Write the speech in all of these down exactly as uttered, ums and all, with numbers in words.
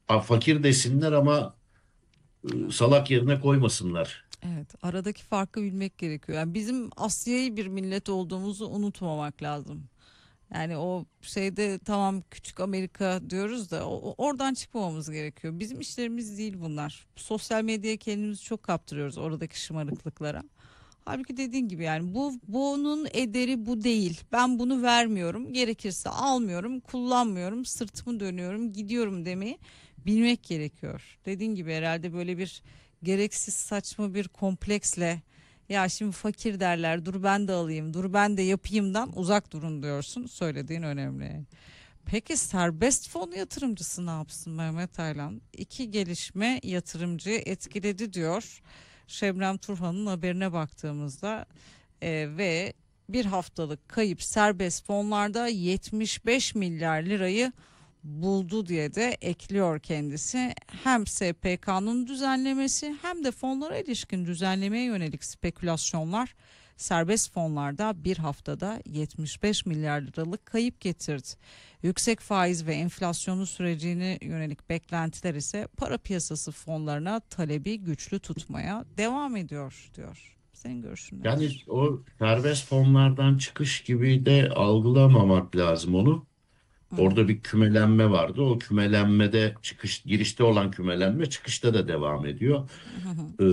a- fakir desinler ama e, salak yerine koymasınlar. Evet, aradaki farkı bilmek gerekiyor. Yani bizim Asya'yı bir millet olduğumuzu unutmamak lazım. Yani o şeyde tamam küçük Amerika diyoruz da o- o- oradan çıkmamamız gerekiyor. Bizim işlerimiz değil bunlar. Sosyal medyaya kendimizi çok kaptırıyoruz oradaki şımarıklıklara. Halbuki dediğin gibi yani bu bunun ederi bu değil. Ben bunu vermiyorum. Gerekirse almıyorum, kullanmıyorum, sırtımı dönüyorum, gidiyorum demeyi bilmek gerekiyor. Dediğin gibi herhalde böyle bir gereksiz saçma bir kompleksle ya şimdi fakir derler dur ben de alayım dur ben de yapayımdan uzak durun diyorsun. Söylediğin önemli. Peki serbest fon yatırımcısı ne yapsın Mehmet Aylan? İki gelişme yatırımcıyı etkiledi diyor. Şebnem Turhan'ın haberine baktığımızda e, ve bir haftalık kayıp serbest fonlarda yetmiş beş milyar lirayı buldu diye de ekliyor kendisi. Hem S P K'nın düzenlemesi hem de fonlara ilişkin düzenlemeye yönelik spekülasyonlar serbest fonlarda bir haftada yetmiş beş milyar liralık kayıp getirdi. Yüksek faiz ve enflasyonu sürecine yönelik beklentiler ise para piyasası fonlarına talebi güçlü tutmaya devam ediyor diyor. Senin görüşün Yani nedir? o serbest fonlardan çıkış gibi de algılamamak lazım onu. Hı hı. Orada bir kümelenme vardı. O kümelenmede çıkış, girişte olan kümelenme çıkışta da devam ediyor. Hı hı. Ee,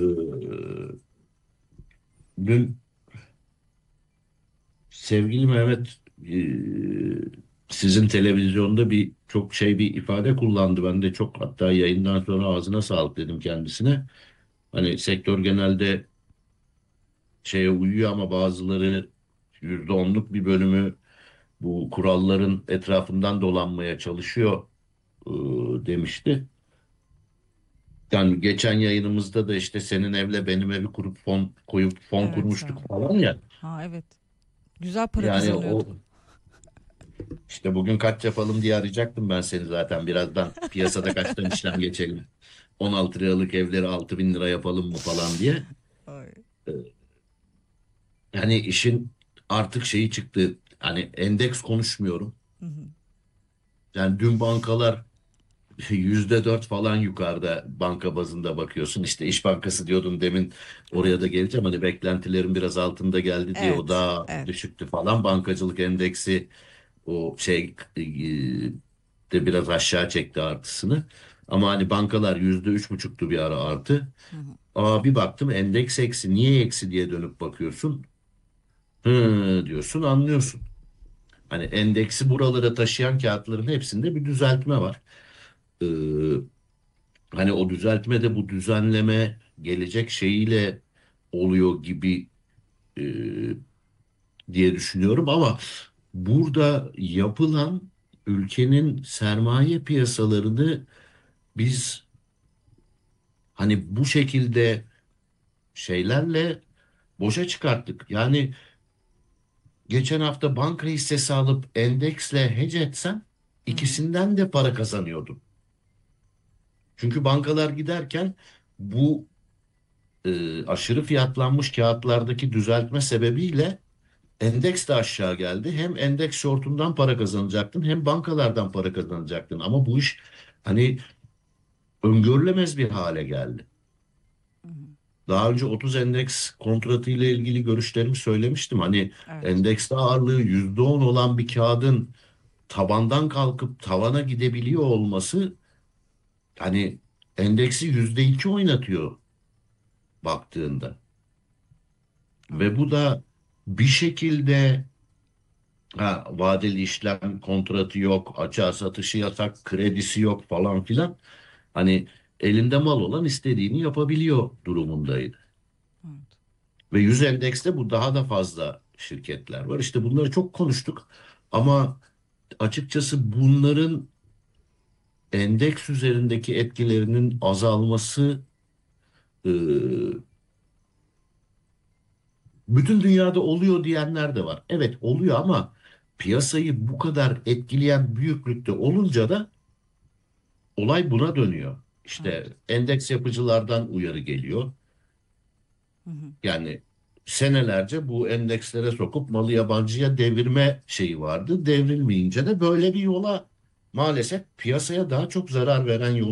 Dün sevgili Mehmet e, sizin televizyonda bir çok şey bir ifade kullandı. Ben de çok hatta yayından sonra ağzına sağlık dedim kendisine. Hani sektör genelde şeye uyuyor ama bazıları yüzde onluk bir bölümü bu kuralların etrafından dolanmaya çalışıyor e, demişti. Yani geçen yayınımızda da işte senin evle benim evi kurup fon koyup fon Evet ya. kurmuştuk falan ya. Ha evet. Güzel para Yani kazanıyordu. o işte bugün kaç yapalım diye arayacaktım ben seni zaten birazdan. Piyasada kaçtan işlem geçelim. on altı liralık evleri altı bin lira yapalım mı falan diye. Ay. Yani işin artık şeyi çıktı. Hani endeks konuşmuyorum. Hı hı. Yani dün bankalar yüzde dört falan yukarıda banka bazında bakıyorsun. İşte İş Bankası diyordun demin Evet. oraya da geleceğim. Hani beklentilerin biraz altında geldi diye o Evet. daha Evet. düşüktü falan. Bankacılık endeksi o şey e, de biraz aşağı çekti artısını. Ama hani bankalar yüzde üç buçuktu bir ara artı. Hı hı. Aa bir baktım endeks eksi. Niye eksi diye dönüp bakıyorsun. Hı diyorsun anlıyorsun. Hani endeksi buralara taşıyan kağıtların hepsinde bir düzeltme var. Ee, Hani o düzeltme de bu düzenleme gelecek şeyiyle oluyor gibi e, diye düşünüyorum ama burada yapılan ülkenin sermaye piyasalarını biz hani bu şekilde şeylerle boşa çıkarttık. Yani geçen hafta banka hissesi alıp endeksle hedge etsen Hı hı. ikisinden de para kazanıyordum. Çünkü bankalar giderken bu e, aşırı fiyatlanmış kağıtlardaki düzeltme sebebiyle endeks de aşağı geldi. Hem endeks şortundan para kazanacaktın hem bankalardan para kazanacaktın. Ama bu iş hani öngörülemez bir hale geldi. Hı hı. Daha önce otuz endeks kontratı ile ilgili görüşlerimi söylemiştim. Hani Evet. endekste ağırlığı yüzde on olan bir kağıdın tabandan kalkıp tavana gidebiliyor olması hani endeksi yüzde iki oynatıyor baktığında. Ve Evet. bu da bir şekilde ha, vadeli işlem kontratı yok, açığa satışı yasak, kredisi yok falan filan. Hani elinde mal olan istediğini yapabiliyor durumundaydı. Evet. Ve yüz endekste bu daha da fazla şirketler var. İşte bunları çok konuştuk. Ama açıkçası bunların endeks üzerindeki etkilerinin azalması e, bütün dünyada oluyor diyenler de var. Evet oluyor ama piyasayı bu kadar etkileyen büyüklükte olunca da olay buna dönüyor. Evet. İşte endeks yapıcılardan uyarı geliyor. Hı hı. Yani senelerce bu endekslere sokup malı yabancıya devirme şeyi vardı. Devrilmeyince de böyle bir yola maalesef piyasaya daha çok zarar veren yol